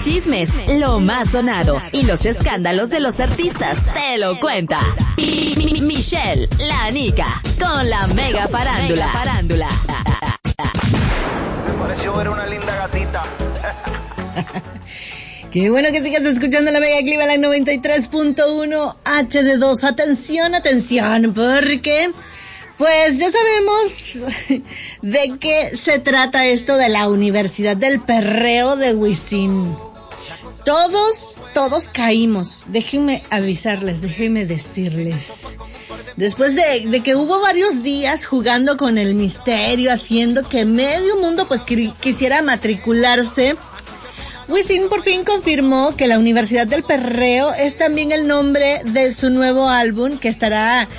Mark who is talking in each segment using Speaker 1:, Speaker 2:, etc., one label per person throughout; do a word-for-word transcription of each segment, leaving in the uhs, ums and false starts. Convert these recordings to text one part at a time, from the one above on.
Speaker 1: chismes, lo más sonado y los escándalos de los artistas te lo cuenta. Y Michelle, la Nica, con la mega farándula. farándula.
Speaker 2: Me pareció ver una linda gatita.
Speaker 3: Qué bueno que sigas escuchando la Mega Cleveland noventa y tres punto uno H D dos. Atención, atención, porque pues ya sabemos de qué se trata esto de la Universidad del Perreo de Wisin. Todos, todos caímos. Déjenme avisarles, déjenme decirles. Después de, de que hubo varios días jugando con el misterio, haciendo que medio mundo pues quisiera matricularse, Wisin por fin confirmó que la Universidad del Perreo es también el nombre de su nuevo álbum que estará,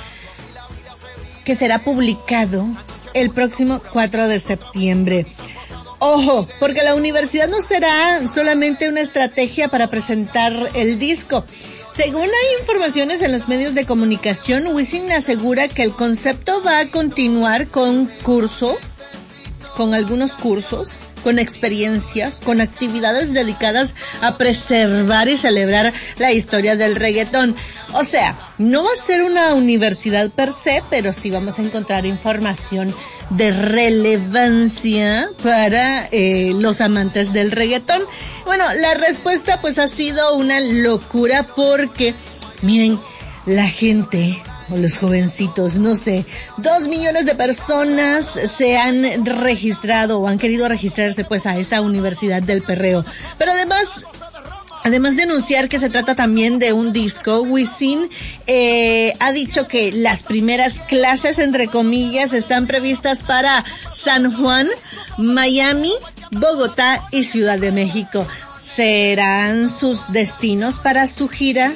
Speaker 3: que será publicado el próximo cuatro de septiembre. Ojo, porque la universidad no será solamente una estrategia para presentar el disco. Según hay informaciones en los medios de comunicación, Wisin asegura que el concepto va a continuar con curso, con algunos cursos, con experiencias, con actividades dedicadas a preservar y celebrar la historia del reggaetón. O sea, no va a ser una universidad per se, pero sí vamos a encontrar información de relevancia para eh, los amantes del reggaetón. Bueno, la respuesta pues ha sido una locura porque, miren, la gente o los jovencitos, no sé, dos millones de personas se han registrado o han querido registrarse pues a esta Universidad del Perreo. Pero además, además de anunciar que se trata también de un disco, Wisin eh, ha dicho que las primeras clases, entre comillas, están previstas para San Juan, Miami, Bogotá y Ciudad de México. ¿Serán sus destinos para su gira?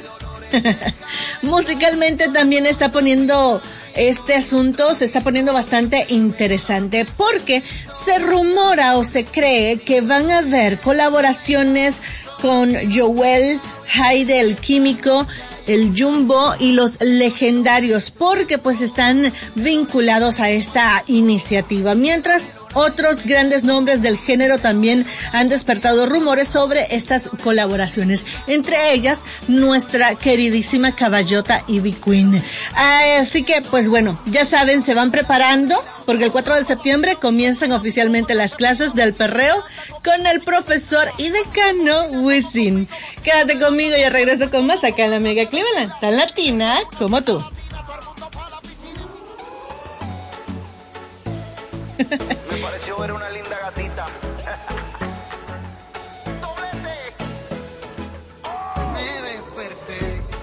Speaker 3: Musicalmente también está poniendo este asunto, se está poniendo bastante interesante porque se rumora o se cree que van a haber colaboraciones con Joel, Haide el Químico, el Jumbo y los Legendarios, porque pues están vinculados a esta iniciativa. Mientras otros grandes nombres del género también han despertado rumores sobre estas colaboraciones, entre ellas nuestra queridísima caballota Ivy Queen. Así que pues bueno, ya saben, se van preparando porque el cuatro de septiembre comienzan oficialmente las clases del perreo con el profesor y decano Wisin. Quédate conmigo, y regreso con más acá en la Mega Cleveland, tan latina como tú.